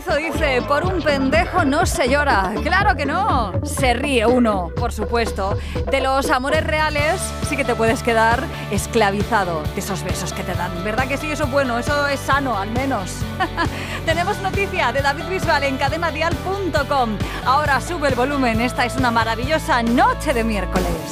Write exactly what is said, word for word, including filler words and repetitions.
Chorizo dice, por un pendejo no se llora. Claro que no. Se ríe uno, por supuesto. De los amores reales sí que te puedes quedar esclavizado de esos besos que te dan. ¿Verdad que sí? Eso es bueno, eso es sano al menos. Tenemos noticia de David Bisbal en cadena dial punto com. Ahora sube el volumen, esta es una maravillosa noche de miércoles.